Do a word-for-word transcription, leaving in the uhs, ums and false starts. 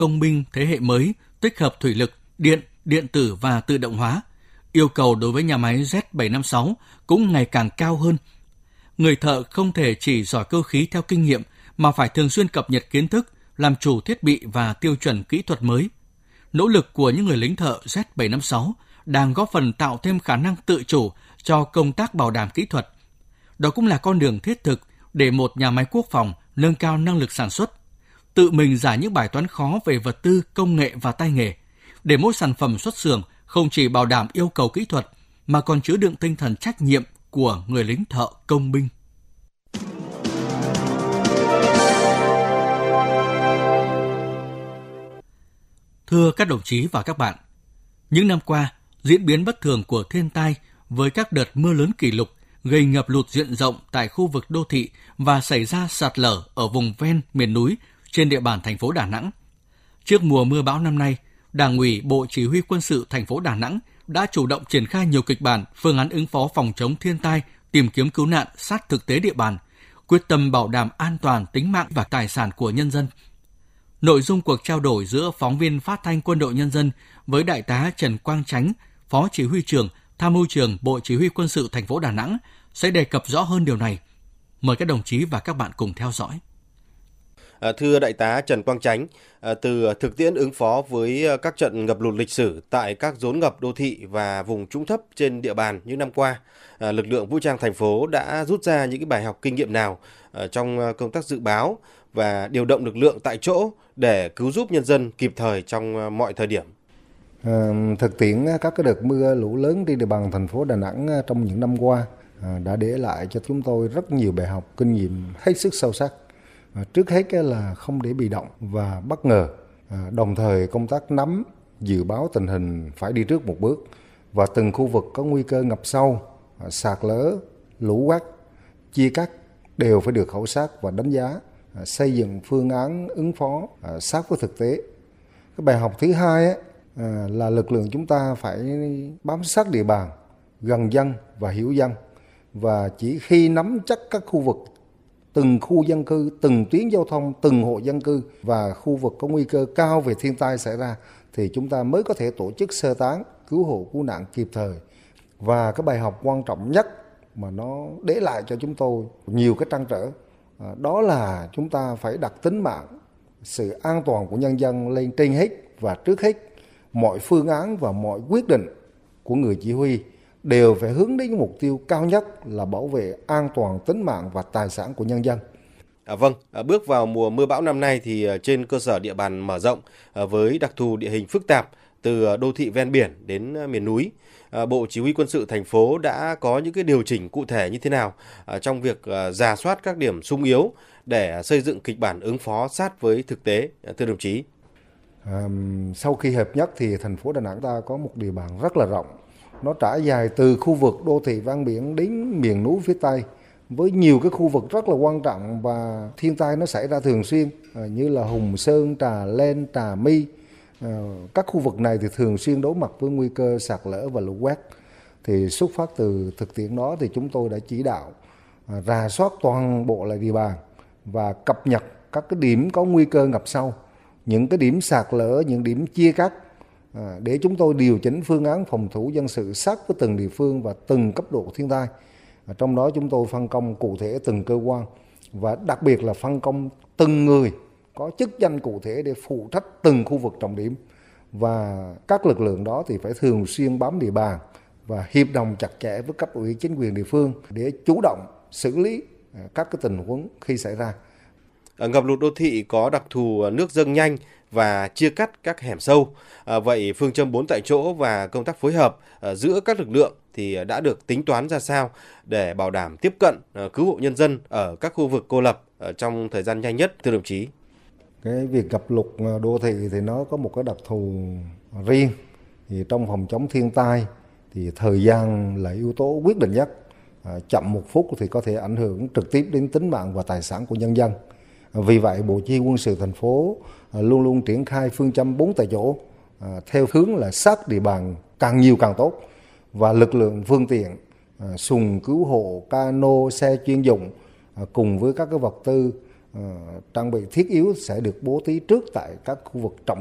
công binh thế hệ mới, tích hợp thủy lực, điện, điện tử và tự động hóa. Yêu cầu đối với nhà máy Z bảy năm sáu cũng ngày càng cao hơn. Người thợ không thể chỉ giỏi cơ khí theo kinh nghiệm mà phải thường xuyên cập nhật kiến thức, làm chủ thiết bị và tiêu chuẩn kỹ thuật mới. Nỗ lực của những người lính thợ Z bảy năm sáu đang góp phần tạo thêm khả năng tự chủ cho công tác bảo đảm kỹ thuật. Đó cũng là con đường thiết thực để một nhà máy quốc phòng nâng cao năng lực sản xuất, tự mình giải những bài toán khó về vật tư, công nghệ và tay nghề, để mỗi sản phẩm xuất xưởng không chỉ bảo đảm yêu cầu kỹ thuật mà còn chứa đựng tinh thần trách nhiệm của người lính thợ công binh. Thưa các đồng chí và các bạn, những năm qua, diễn biến bất thường của thiên tai với các đợt mưa lớn kỷ lục gây ngập lụt diện rộng tại khu vực đô thị và xảy ra sạt lở ở vùng ven miền núi trên địa bàn thành phố Đà Nẵng. Trước mùa mưa bão năm nay, Đảng ủy Bộ Chỉ huy Quân sự thành phố Đà Nẵng đã chủ động triển khai nhiều kịch bản, phương án ứng phó phòng chống thiên tai, tìm kiếm cứu nạn sát thực tế địa bàn, quyết tâm bảo đảm an toàn tính mạng và tài sản của nhân dân. Nội dung cuộc trao đổi giữa phóng viên Phát thanh Quân đội Nhân dân với Đại tá Trần Quang Chánh, Phó Chỉ huy trưởng, Tham mưu trưởng Bộ Chỉ huy Quân sự thành phố Đà Nẵng sẽ đề cập rõ hơn điều này. Mời các đồng chí và các bạn cùng theo dõi. À, thưa Đại tá Trần Quang Chánh, à, từ thực tiễn ứng phó với các trận ngập lụt lịch sử tại các rốn ngập đô thị và vùng trũng thấp trên địa bàn những năm qua, à, lực lượng vũ trang thành phố đã rút ra những cái bài học kinh nghiệm nào à, trong công tác dự báo và điều động lực lượng tại chỗ để cứu giúp nhân dân kịp thời trong mọi thời điểm? À, thực tiễn các cái đợt mưa lũ lớn trên địa bàn thành phố Đà Nẵng trong những năm qua à, đã để lại cho chúng tôi rất nhiều bài học kinh nghiệm hết sức sâu sắc. À, trước hết là không để bị động và bất ngờ, à, đồng thời công tác nắm, dự báo tình hình phải đi trước một bước, và từng khu vực có nguy cơ ngập sâu, à, sạt lở, lũ quét, chia cắt đều phải được khảo sát và đánh giá, à, xây dựng phương án ứng phó à, sát với thực tế. Cái bài học thứ hai ấy, à, là lực lượng chúng ta phải bám sát địa bàn, gần dân và hiểu dân, và chỉ khi nắm chắc các khu vực, từng khu dân cư, từng tuyến giao thông, từng hộ dân cư và khu vực có nguy cơ cao về thiên tai xảy ra thì chúng ta mới có thể tổ chức sơ tán, cứu hộ, cứu nạn kịp thời. Và cái bài học quan trọng nhất mà nó để lại cho chúng tôi nhiều cái trăn trở, đó là chúng ta phải đặt tính mạng, sự an toàn của nhân dân lên trên hết, và trước hết mọi phương án và mọi quyết định của người chỉ huy đều phải hướng đến mục tiêu cao nhất là bảo vệ an toàn tính mạng và tài sản của nhân dân. À, vâng, à, bước vào mùa mưa bão năm nay thì trên cơ sở địa bàn mở rộng à, với đặc thù địa hình phức tạp từ đô thị ven biển đến miền núi, à, Bộ Chỉ huy Quân sự thành phố đã có những cái điều chỉnh cụ thể như thế nào à, trong việc à, rà soát các điểm xung yếu để xây dựng kịch bản ứng phó sát với thực tế, à, thưa đồng chí? À, sau khi hợp nhất thì thành phố Đà Nẵng ta có một địa bàn rất là rộng. Nó trải dài từ khu vực đô thị ven biển đến miền núi phía Tây, với nhiều cái khu vực rất là quan trọng và thiên tai nó xảy ra thường xuyên, à, như là Hùng Sơn, Trà Lên, Trà My. À, các khu vực này thì thường xuyên đối mặt với nguy cơ sạt lở và lũ quét. Thì xuất phát từ thực tiễn đó thì chúng tôi đã chỉ đạo à, rà soát toàn bộ lại địa bàn và cập nhật các cái điểm có nguy cơ ngập sâu, những cái điểm sạt lở, những điểm chia cắt, À, để chúng tôi điều chỉnh phương án phòng thủ dân sự sát với từng địa phương và từng cấp độ thiên tai. À, trong đó chúng tôi phân công cụ thể từng cơ quan, và đặc biệt là phân công từng người có chức danh cụ thể để phụ trách từng khu vực trọng điểm. Và các lực lượng đó thì phải thường xuyên bám địa bàn và hiệp đồng chặt chẽ với cấp ủy chính quyền địa phương để chủ động xử lý các cái tình huống khi xảy ra. Ở ngập lụt đô thị có đặc thù nước dâng nhanh và chia cắt các hẻm sâu. À, vậy phương châm bốn tại chỗ và công tác phối hợp à, giữa các lực lượng thì đã được tính toán ra sao để bảo đảm tiếp cận à, cứu hộ nhân dân ở các khu vực cô lập à, trong thời gian nhanh nhất, thưa đồng chí? Cái việc ngập lụt đô thị thì nó có một cái đặc thù riêng. Thì trong phòng chống thiên tai thì thời gian là yếu tố quyết định nhất. À, chậm một phút thì có thể ảnh hưởng trực tiếp đến tính mạng và tài sản của nhân dân. Vì vậy, Bộ Chỉ huy Quân sự thành phố luôn luôn triển khai phương châm bốn tại chỗ à, theo hướng là sát địa bàn càng nhiều càng tốt, và lực lượng phương tiện à, xuồng cứu hộ, cano, xe chuyên dụng à, cùng với các cái vật tư trang bị thiết yếu sẽ được bố trí trước tại các khu vực trọng